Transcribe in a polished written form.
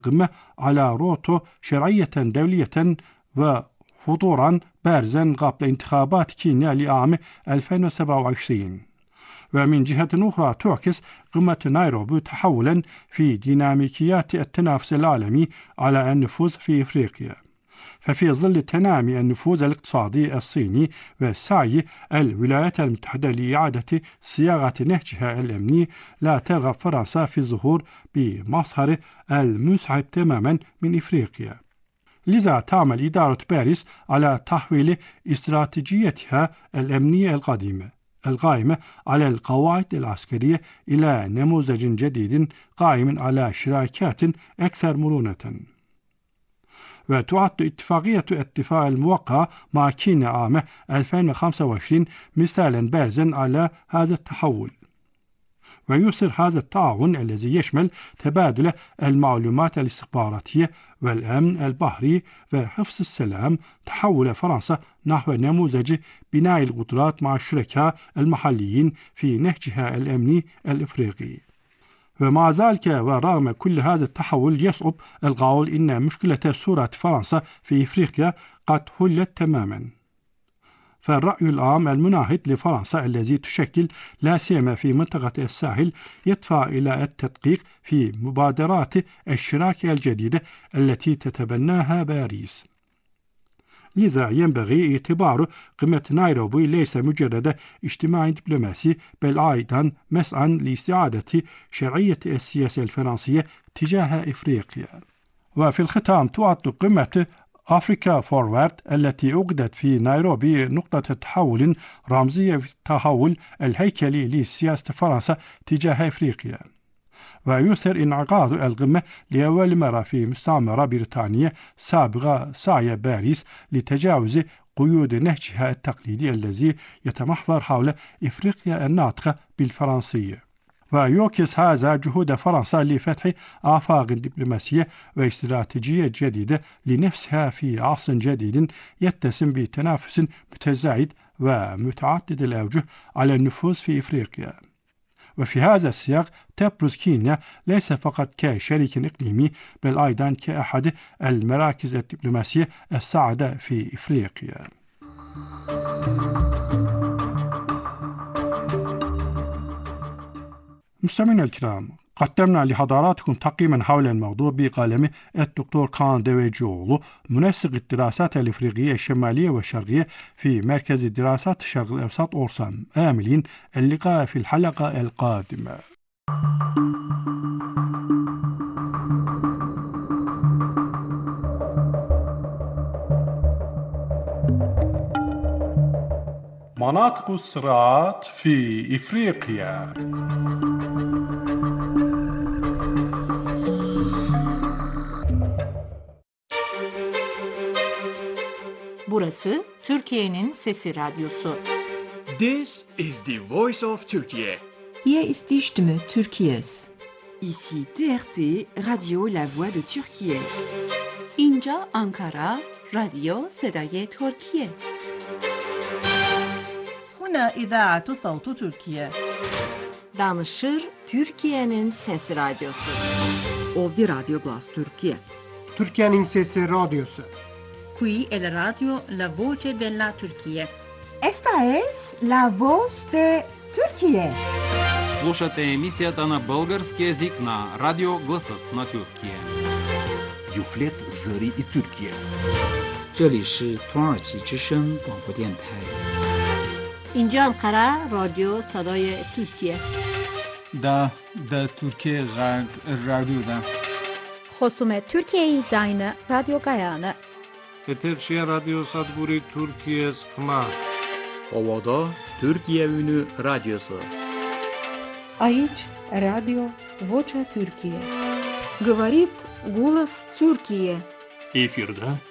القمة على روتو شرعية دولية وحضورا بارزا قبل انتخابات كينيا لعام 2027. ومن جهة أخرى تعكس قمة نيروبي تحولا في ديناميكيات التنافس العالمي على النفوذ في إفريقيا. ففي ظل تنامي النفوذ الاقتصادي الصيني وسعي الولايات المتحدة لإعادة صياغة نهجها الأمني، لا ترغب فرنسا في الظهور بمظهر المنسحب تماما من إفريقيا. لذا تعمل إدارة باريس على تحويل استراتيجيتها الأمنية القائمة على القواعد العسكرية إلى نموذج جديد قائم على شراكات أكثر مرونة. وتعد اتفاقية الاتفاق الموقعة مع كينيا عام 2025 مثالا بارزا على هذا التحول. ويصر هذا التعاون الذي يشمل تبادل المعلومات الاستخباراتية والأمن البحري وحفظ السلام تحول فرنسا نحو نموذج بناء القدرات مع الشركاء المحليين في نهجها الأمني الإفريقي. ومع ذلك ورغم كل هذا التحول يصعب القول إن مشكلة صورة فرنسا في إفريقيا قد حلت تماما. فالرأي العام المناهض لفرنسا الذي تشكل لا سيما في منطقة الساحل يدفع إلى التدقيق في مبادرات الشراكة الجديدة التي تتبناها باريس. لذا ينبغي اعتبار قمة نيروبي ليس مجرد اجتماع دبلوماسي، بل أيضا مسعى لاستعادة شرعية السياسة الفرنسية تجاه إفريقيا. وفي الختام تعد قمة أفريكا فورورد التي عقدت في نيروبي نقطة تحول رمزية في التحول الهيكلي لسياسة فرنسا تجاه إفريقيا. ويثر انعقاد القمة لأول مرة في مستعمرة بريطانية سابقة سعي باريس لتجاوز قيود نهجها التقليدي الذي يتمحور حول إفريقيا الناطقة بالفرنسية. ويعكس هذا جهود فرنسا لفتح آفاق دبلوماسية واستراتيجية جديدة لنفسها في عصر جديد يتسم بتنافس متزايد ومتعدد الأوجه على النفوذ في إفريقيا. وفي هذا السياق تبرز كينيا ليس فقط كشريك إقليمي، بل أيضا كأحد المراكز الدبلوماسية الصاعدة في إفريقيا. مستمعينا الكرام، قدمنا لحضراتكم تقييما حول الموضوع بقلم الدكتور كان دويجولو، منسق الدراسات الإفريقية الشمالية والشرقية في مركز الدراسات الشرق الأوسط أورسام. آملين اللقاء في الحلقة القادمة. مناطق الصراعات في إفريقيا. Burası Türkiye'nin Sesi Radyosu. This is the voice of Turkey. Hier ist die Stimme Türkiye's. Ici TRT, Radio La Voix de Türkiye. اینجا آنکارا، رادیو صدای ترکیه. هنا إذاعة صوت تركيا. Danışır Türkiye'nin Sesi Radyosu. Ovdje Radio Glas Türkiye. Türkiye'nin Sesi Radyosu. Qui è la radio La Voce della Turquía. Esta es la voz de Turquía. Слушате емисията на български език на Радио Гласът на Тюркия. Юфлет Зари и Тюркия. 这里是土耳其之声广播电台。 اینجا آنکارا، رادیو صدای ترکیه. دا ترکیه رادیو دا. خصوم ترکیه زاین رادیو گایانه. Eterşehir Radyo Sadguri Türkiye Sıkma. Ovada Türkiye Ünü Radyosu. Aici Radio Vocea Türkiye. Говорит голос Türkiye. Efirde